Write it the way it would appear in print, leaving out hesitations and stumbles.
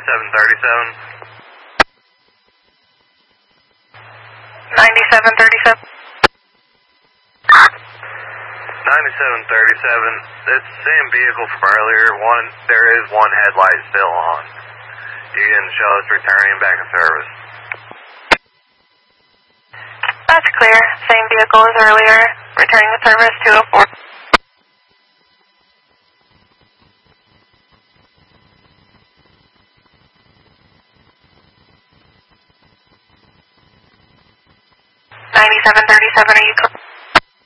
9737. 9737. 9737. It's the same vehicle from earlier. There is one headlight still on. You can show us returning back in service. That's clear. Same vehicle as earlier. Returning the service 204. Are you